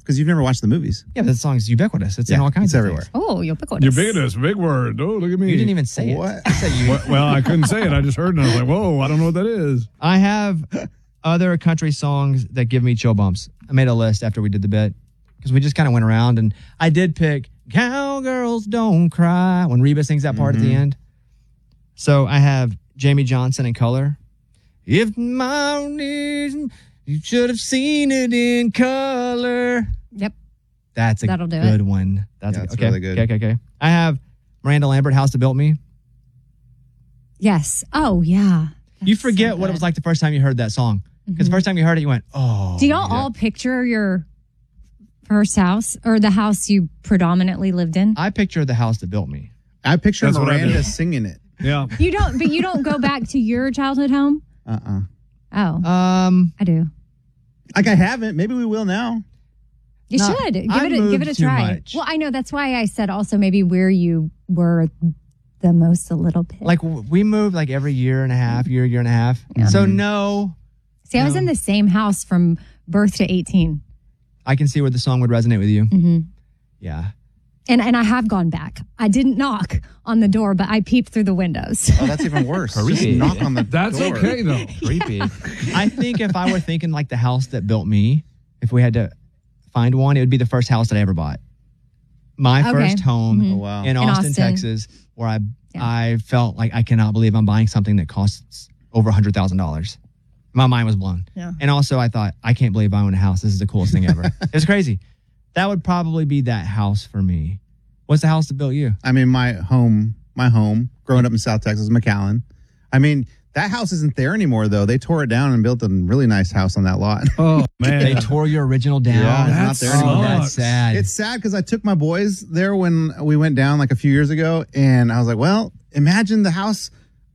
because you've never watched the movies. Yeah, but that song's ubiquitous. It's in all kinds of everywhere. things. Oh, ubiquitous. Ubiquitous, big word. Oh, look at me. You didn't even say What? it. I said you. Well, I couldn't say it. I just heard it and I was like, whoa, I don't know what that is. I have other country songs that give me chill bumps. I made a list after we did the bit because we just kind of went around, and I did pick Cowgirls Don't Cry when Reba sings that part at the end. So I have Jamie Johnson in Color. If my knees, you should have seen it in color. Yep. That's a That'll do good it. one. That's That's really good. Okay. I have Miranda Lambert, House That Built Me. Yes. Oh, yeah. You That's forget so what it good. was like the first time you heard that song. Because the first time you heard it, you went, oh. Do y'all all picture your first house or the house you predominantly lived in? I picture the house that built me. I picture That's what I Miranda do. singing it. Yeah. You don't go back to your childhood home? Uh-uh. Oh, I do. Like I haven't. Maybe we will now. You No, should give I it a moved too try. much. Well, I know that's why I said also maybe where you were the most a little bit. Like we moved like every year and a half. So no, See, I was in the same house from birth to 18. I can see where the song would resonate with you. Mm-hmm. Yeah. And I have gone back. I didn't knock on the door, but I peeped through the windows. Oh, that's even worse. Just Creepy. knock on the That's door. okay, though. Creepy. I think if I were thinking like the house that built me, if we had to find one, it would be the first house that I ever bought. My Okay. first home Oh, wow. in Austin, Texas, where I felt like I cannot believe I'm buying something that costs over $100,000. My mind was blown. Yeah. And also I thought, I can't believe I own a house. This is the coolest thing ever. It was crazy. That would probably be that house for me. What's the house that built you? I mean, my home, growing up in South Texas, McAllen. I mean, that house isn't there anymore, though. They tore it down and built a really nice house on that lot. Oh, man. They tore your original down. Yeah, it's that not there anymore. Oh, that's sucks. sad. It's sad because I took my boys there when we went down like a few years ago, and I was like, well, imagine the house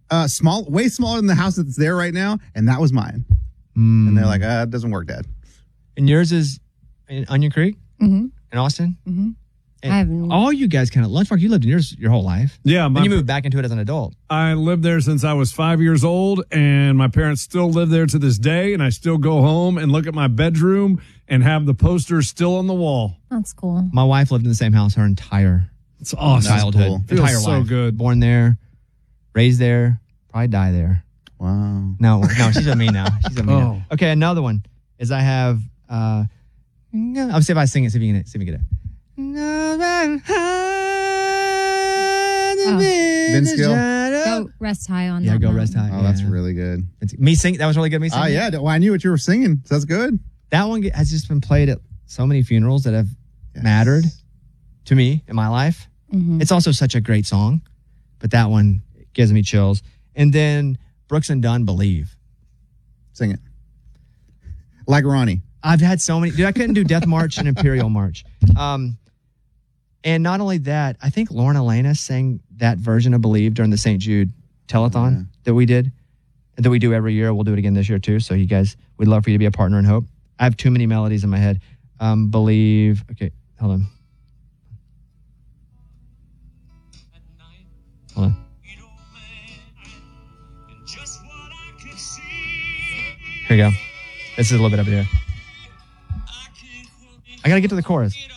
way smaller than the house that's there right now, and that was mine. And they're like, it doesn't work, Dad. And yours is in Onion Creek Mm-hmm. in Austin? Mm-hmm. And I haven't- all you guys kind of, Lunchbox, you lived in yours your whole life. Yeah, Then you moved back into it as an adult. I lived there since I was 5 years old, and my parents still live there to this day, and I still go home and look at my bedroom and have the posters still on the wall. That's cool. My wife lived in the same house her entire It's awesome. childhood. cool. Feels Entire so life. good. Born there, raised there, probably die there. Wow. No, she's with me now. She's with me now. Oh. Okay, another one is I have, I'll see if I sing it, see if you get it. Vince Gill? Go rest high on that. Yeah, go mountain. rest high. Oh, that's yeah. really good. Me sing. That was really good. Me Oh, singing. yeah. Well, I knew what you were singing, so that's good. That one has just been played at so many funerals that have mattered to me in my life. Mm-hmm. It's also such a great song, but that one gives me chills. And then Brooks and Dunn, Believe. Sing it. Like Ronnie. I've had so many. Dude, I couldn't do Death March and Imperial March. And not only that, I think Lauren Elena sang that version of Believe during the St. Jude telethon that we did, that we do every year. We'll do it again this year too. So you guys, we'd love for you to be a partner in hope. I have too many melodies in my head. Believe. Okay, hold on. Hold on. Here we go. This is a little bit up here. I gotta get to the chorus.